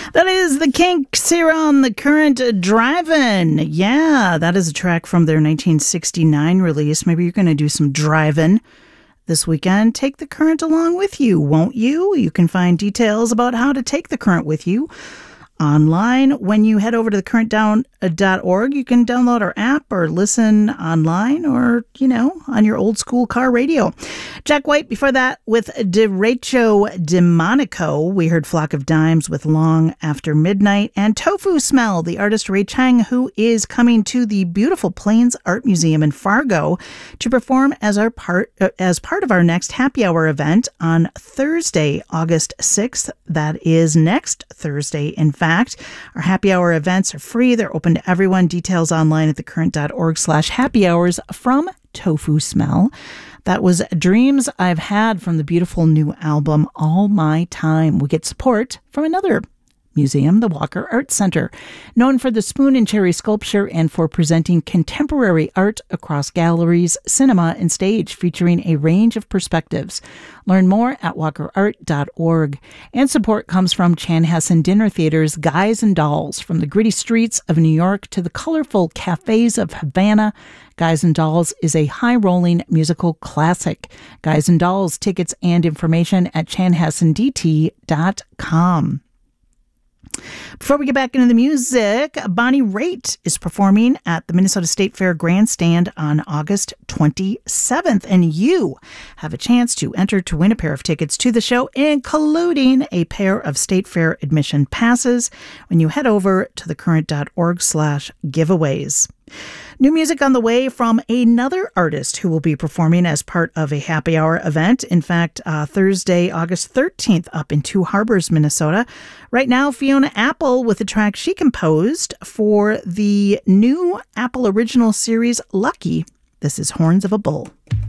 That is the Kinks here on The Current Drivin'. Yeah, that is a track from their 1969 release. Maybe you're going to do some driving this weekend. Take the Current along with you, won't you? You can find details about how to take the Current with you online. When you head over to thecurrentdown.org, you can download our app or listen online or, on your old school car radio. Jack White before that with Derecho Demonico. We heard Flock of Dimes with Long After Midnight, and Tofu Smell, the artist Ray Chang, who is coming to the beautiful Plains Art Museum in Fargo to perform as part of our next happy hour event on Thursday, August 6th. That is next Thursday, in fact. Our happy hour events are free. They're open to everyone. Details online at thecurrent.org/happy hours from Tofu Smell. That was Dreams I've Had from the beautiful new album All My Time. We get support from another museum, the Walker Art Center, known for the spoon and cherry sculpture and for presenting contemporary art across galleries, cinema, and stage, featuring a range of perspectives. Learn more at walkerart.org. And support comes from Chanhassen Dinner Theater's Guys and Dolls. From the gritty streets of New York to the colorful cafes of Havana, Guys and Dolls is a high-rolling musical classic. Guys and Dolls tickets and information at chanhassendt.com. Before we get back into the music, Bonnie Raitt is performing at the Minnesota State Fair Grandstand on August 27th, and you have a chance to enter to win a pair of tickets to the show, including a pair of State Fair admission passes when you head over to thecurrent.org/giveaways. New music on the way from another artist who will be performing as part of a happy hour event. In fact, Thursday, August 13th, up in Two Harbors, Minnesota. Right now, Fiona Apple with a track she composed for the new Apple original series, Lucky. This is Horns of a Bull.